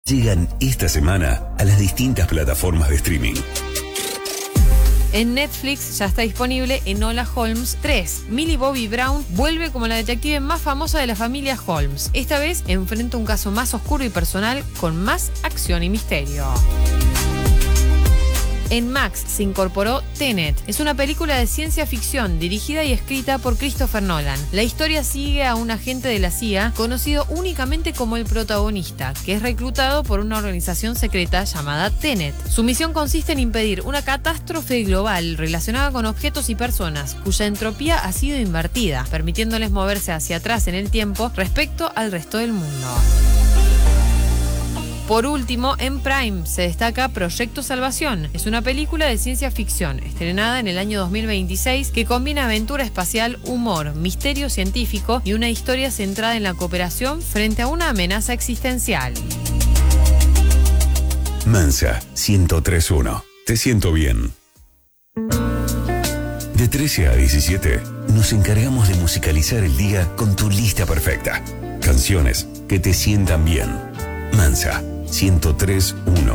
llegan esta semana a las distintas plataformas de streaming. En Netflix ya está disponible Enola Holmes 3. Millie Bobby Brown vuelve como la detective más famosa de la familia Holmes. Esta vez enfrenta un caso más oscuro y personal con más acción y misterio. En Max se incorporó Tenet. Es una película de ciencia ficción dirigida y escrita por Christopher Nolan. La historia sigue a un agente de la CIA conocido únicamente como el protagonista, que es reclutado por una organización secreta llamada Tenet. Su misión consiste en impedir una catástrofe global relacionada con objetos y personas cuya entropía ha sido invertida, permitiéndoles moverse hacia atrás en el tiempo respecto al resto del mundo. Por último, en Prime se destaca Proyecto Salvación. Es una película de ciencia ficción estrenada en el año 2026 que combina aventura espacial, humor, misterio científico y una historia centrada en la cooperación frente a una amenaza existencial. Mansa 103.1. Te siento bien. De 13 a 17, nos encargamos de musicalizar el día con tu lista perfecta. Canciones que te sientan bien. Mansa 103.1.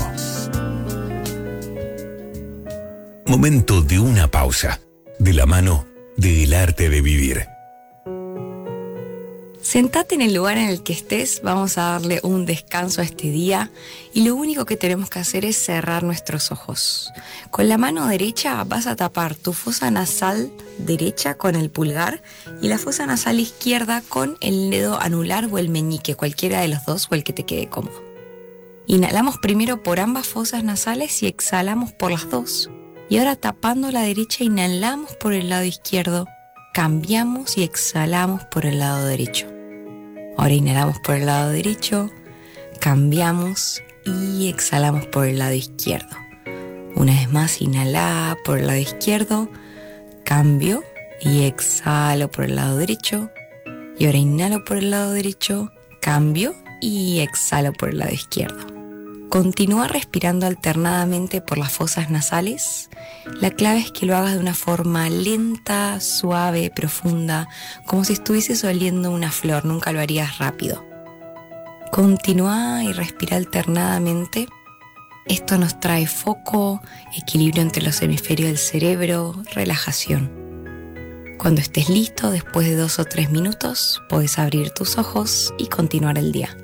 Momento de una pausa, de la mano del arte de vivir. Sentate en el lugar en el que estés, vamos a darle un descanso a este día y lo único que tenemos que hacer es cerrar nuestros ojos. Con la mano derecha vas a tapar tu fosa nasal derecha con el pulgar y la fosa nasal izquierda con el dedo anular o el meñique, cualquiera de los dos o el que te quede cómodo. Inhalamos primero por ambas fosas nasales y exhalamos por las dos. Y ahora tapando la derecha inhalamos por el lado izquierdo, cambiamos y exhalamos por el lado derecho. Ahora inhalamos por el lado derecho, cambiamos y exhalamos por el lado izquierdo. Una vez más, inhala por el lado izquierdo, cambio y exhalo por el lado derecho. Y ahora inhalo por el lado derecho, cambio y exhalo por el lado izquierdo. Continúa respirando alternadamente por las fosas nasales. La clave es que lo hagas de una forma lenta, suave, profunda, como si estuvieses oliendo una flor, nunca lo harías rápido. Continúa y respira alternadamente. Esto nos trae foco, equilibrio entre los hemisferios del cerebro, relajación. Cuando estés listo, después de 2 o 3 minutos, puedes abrir tus ojos y continuar el día.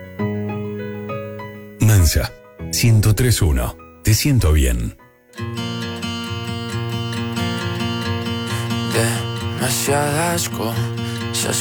Mansa 103.1. Te siento bien. Demasiada asco